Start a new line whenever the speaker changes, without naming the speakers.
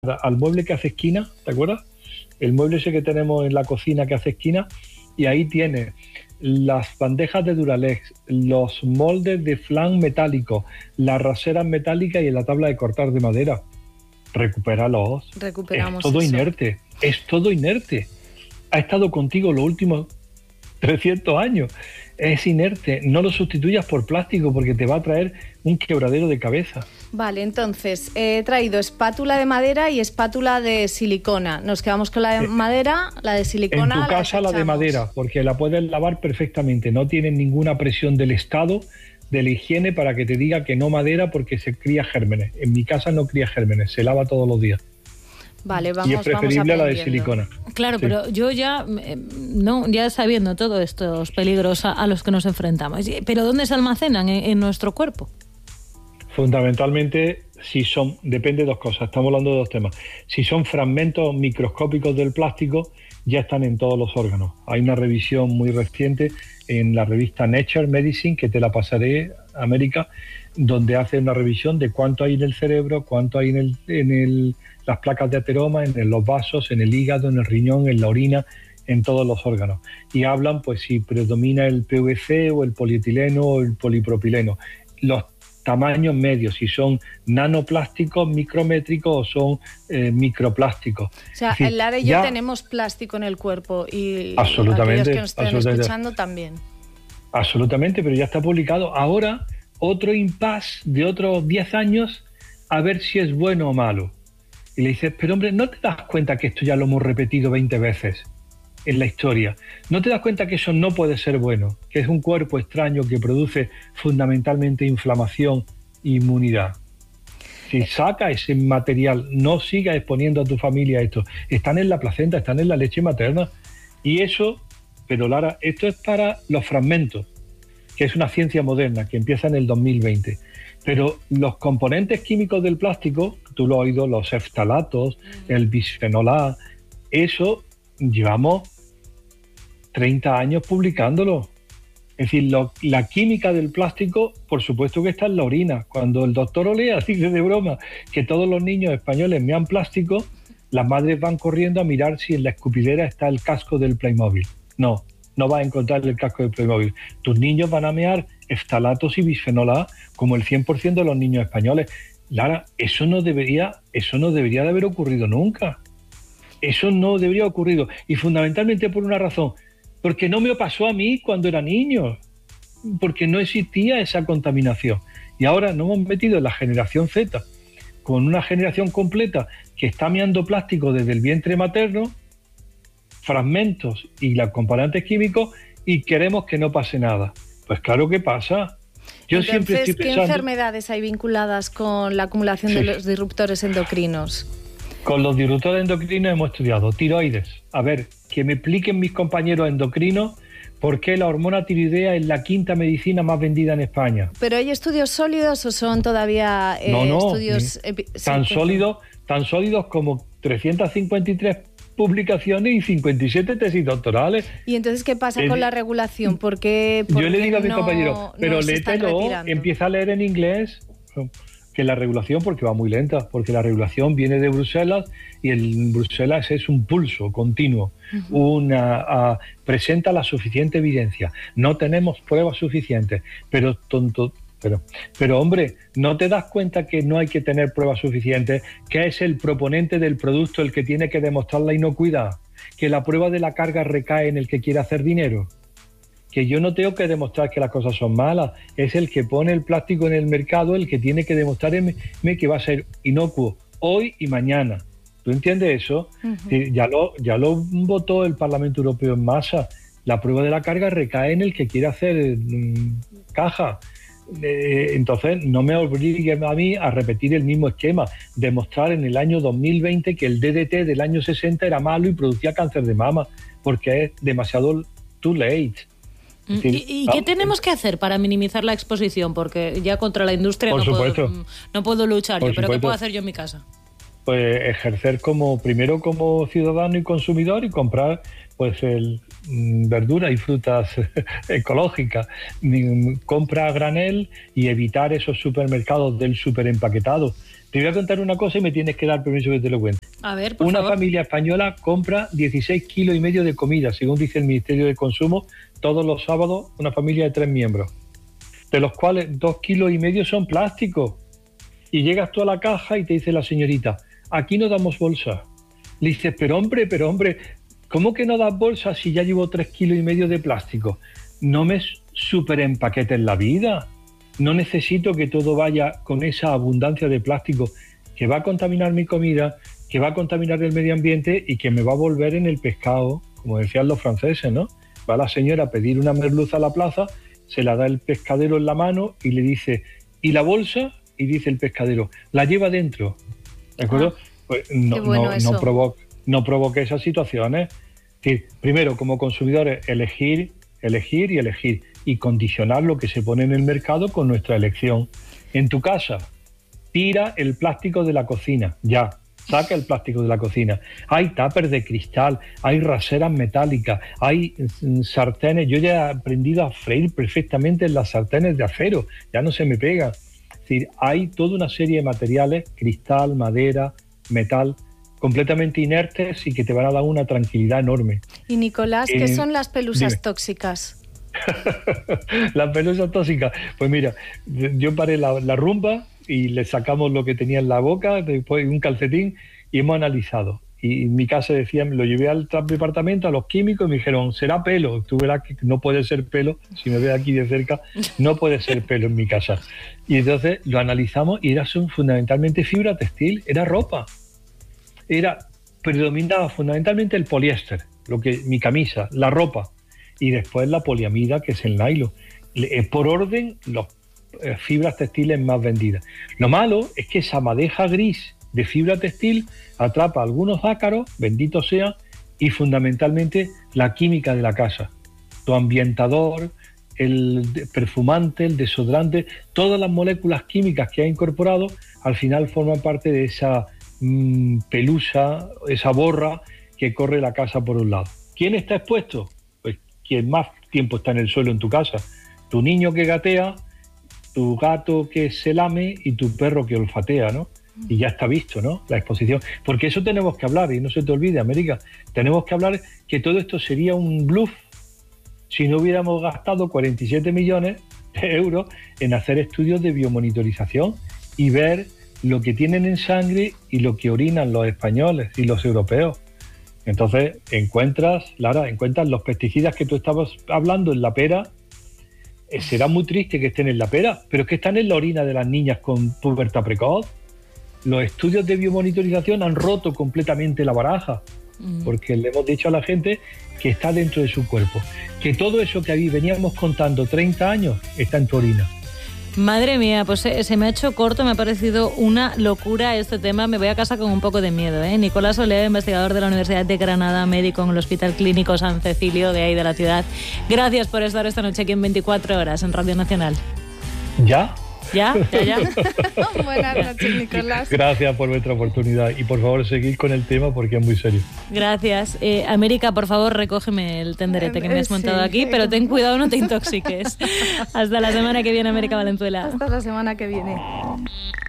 al mueble que hace esquina, ¿te acuerdas? El mueble ese que tenemos en la cocina que hace esquina, y ahí tiene las bandejas de Duralex, los moldes de flan metálicos, las raseras metálicas y la tabla de cortar de madera. Recupéralos.
Recuperamos
es todo
eso.
inerte, es todo inerte. Ha estado contigo los últimos 300 años. Es inerte, no lo sustituyas por plástico porque te va a traer un quebradero de cabeza.
Vale, entonces he traído espátula de madera y espátula de silicona. Nos quedamos con la de madera, la de silicona.
En tu casa la de madera, porque la puedes lavar perfectamente. No tienes ninguna presión del Estado, de la higiene, para que te diga que no madera porque se cría gérmenes. En mi casa no cría gérmenes, se lava todos los días.
Vale, vamos,
y es preferible la de silicona.
Claro, sí. Pero yo ya sabiendo todos estos peligros a los que nos enfrentamos, ¿pero dónde se almacenan en nuestro cuerpo?
Fundamentalmente, depende de dos cosas, estamos hablando de dos temas. Si son fragmentos microscópicos del plástico, ya están en todos los órganos. Hay una revisión muy reciente en la revista Nature Medicine, que te la pasaré, América, donde hace una revisión de cuánto hay en el cerebro, cuánto hay en las placas de ateroma, en los vasos, en el hígado, en el riñón, en la orina, en todos los órganos. Y hablan, pues, si predomina el PVC o el polietileno o el polipropileno. Los tamaños medios, si son nanoplásticos, micrométricos o son microplásticos.
O sea, el Lara y yo tenemos plástico en el cuerpo y
absolutamente,
aquellos que nos estén escuchando también.
Absolutamente, pero ya está publicado. Ahora, otro impasse de otros 10 años, a ver si es bueno o malo. Y le dices, pero hombre, ¿no te das cuenta que esto ya lo hemos repetido 20 veces en la historia? ¿No te das cuenta que eso no puede ser bueno? Que es un cuerpo extraño que produce fundamentalmente inflamación e inmunidad. Si saca ese material, no sigas exponiendo a tu familia esto. Están en la placenta, están en la leche materna. Y eso, pero Lara, esto es para los fragmentos, que es una ciencia moderna que empieza en el 2020. Pero los componentes químicos del plástico, tú lo has oído, los phtalatos, el bisfenol A, eso llevamos 30 años publicándolo. Es decir, la química del plástico, por supuesto que está en la orina. Cuando el doctor Olea dice de broma que todos los niños españoles mean plástico, las madres van corriendo a mirar si en la escupidera está el casco del Playmobil. No vas a encontrar el casco del Playmobil. Tus niños van a mear phtalatos y bisfenol A como el 100% de los niños españoles. Lara, eso no debería de haber ocurrido nunca. Eso no debería haber ocurrido. Y fundamentalmente por una razón. Porque no me pasó a mí cuando era niño. Porque no existía esa contaminación. Y ahora nos hemos metido en la generación Z, con una generación completa que está meando plástico desde el vientre materno, fragmentos y los componentes químicos, y queremos que no pase nada. Pues claro que pasa. Yo
entonces,
siempre estoy pensando,
¿qué enfermedades hay vinculadas con la acumulación de los disruptores endocrinos?
Con los disruptores endocrinos hemos estudiado tiroides. A ver, que me expliquen mis compañeros endocrinos por qué la hormona tiroidea es la quinta medicina más vendida en España.
¿Pero hay estudios sólidos o son todavía estudios
tan sólidos como 353 publicaciones y 57 tesis doctorales?
¿Y entonces qué pasa con la regulación? ¿Por qué
yo le digo a mis compañeros, pero léetelo,
retirando?
Empieza a leer en inglés. Que la regulación, porque va muy lenta, porque la regulación viene de Bruselas y en Bruselas es un pulso continuo, presenta la suficiente evidencia. No tenemos pruebas suficientes, pero hombre, ¿no te das cuenta que no hay que tener pruebas suficientes? Que es el proponente del producto el que tiene que demostrar la inocuidad, que la prueba de la carga recae en el que quiere hacer dinero. Que yo no tengo que demostrar que las cosas son malas, es el que pone el plástico en el mercado el que tiene que demostrarme que va a ser inocuo hoy y mañana. ¿Tú entiendes eso? Uh-huh. Ya lo votó el Parlamento Europeo en masa. La prueba de la carga recae en el que quiere hacer caja. Entonces no me obligue a mí a repetir el mismo esquema, demostrar en el año 2020 que el DDT del año 60 era malo y producía cáncer de mama, porque es demasiado too late.
¿Y qué tenemos que hacer para minimizar la exposición? Porque ya contra la industria no puedo luchar yo, pero ¿qué puedo hacer yo en mi casa?
Pues ejercer primero como ciudadano y consumidor y comprar verduras y frutas ecológicas. Compra a granel y evitar esos supermercados del superempaquetado. Te voy a contar una cosa y me tienes que dar permiso que te lo cuente.
A ver, por
Una
favor.
familia española compra 16,5 kilos de comida, según dice el Ministerio de Consumo, todos los sábados, una familia de 3 miembros, de los cuales 2,5 kilos son plásticos. Y llegas tú a la caja y te dice la señorita, aquí no damos bolsas. Le dices, pero hombre, ¿cómo que no das bolsas si ya llevo 3,5 kilos de plástico? No me superempaquetes la vida. No necesito que todo vaya con esa abundancia de plástico que va a contaminar mi comida, que va a contaminar el medio ambiente y que me va a volver en el pescado, como decían los franceses, ¿no? Va la señora a pedir una merluza a la plaza, se la da el pescadero en la mano y le dice, ¿y la bolsa? Y dice el pescadero, la lleva dentro. ¿De acuerdo? Pues no provoque esas situaciones. Es decir, primero, como consumidores, elegir y condicionar lo que se pone en el mercado con nuestra elección. En tu casa, tira el plástico de la cocina, ya. Saca el plástico de la cocina. Hay tuppers de cristal, hay raseras metálicas, hay sartenes. Yo ya he aprendido a freír perfectamente en las sartenes de acero, ya no se me pega. Es decir, hay toda una serie de materiales, cristal, madera, metal, completamente inertes y que te van a dar una tranquilidad enorme.
Y Nicolás, ¿qué son las pelusas tóxicas?
Las pelusas tóxicas, pues mira, yo paré la rumba y le sacamos lo que tenía en la boca, después un calcetín, y hemos analizado. Y en mi casa decían, lo llevé al departamento, a los químicos, y me dijeron, será pelo. Tú verás que no puede ser pelo, si me ves aquí de cerca, no puede ser pelo en mi casa. Y entonces lo analizamos y son fundamentalmente fibra textil, era ropa. Predominaba fundamentalmente el poliéster, mi camisa, la ropa, y después la poliamida, que es el nylon. Por orden, las fibras textiles más vendidas. Lo malo es que esa madeja gris de fibra textil atrapa algunos ácaros, benditos sean, y fundamentalmente la química de la casa. Tu ambientador, el perfumante, el desodorante, todas las moléculas químicas que ha incorporado, al final forman parte de esa pelusa, esa borra que corre la casa por un lado. ¿Quién está expuesto? Pues quien más tiempo está en el suelo en tu casa. Tu niño que gatea, tu gato que se lame y tu perro que olfatea, ¿no? Y ya está visto, ¿no? La exposición. Porque eso tenemos que hablar, y no se te olvide, América, tenemos que hablar que todo esto sería un bluff si no hubiéramos gastado 47 millones de euros en hacer estudios de biomonitorización y ver lo que tienen en sangre y lo que orinan los españoles y los europeos. Entonces encuentras los pesticidas que tú estabas hablando en la pera. Será muy triste que estén en la pera, pero es que están en la orina de las niñas con pubertad precoz. Los estudios de biomonitorización han roto completamente la baraja, porque le hemos dicho a la gente que está dentro de su cuerpo, que todo eso que veníamos contando 30 años está en tu orina.
Madre mía, pues se me ha hecho corto, me ha parecido una locura este tema. Me voy a casa con un poco de miedo, ¿eh? Nicolás Soler, investigador de la Universidad de Granada, médico en el Hospital Clínico San Cecilio, de ahí de la ciudad. Gracias por estar esta noche aquí en 24 horas en Radio Nacional.
¿Ya?
¿Ya?
Buenas noches, Nicolás.
Gracias por vuestra oportunidad y por favor seguid con el tema porque es muy serio.
Gracias. América, por favor, recógeme el tenderete que me has montado aquí, pero ten cuidado, no te intoxiques. Hasta la semana que viene, América Valenzuela.
Hasta la semana que viene.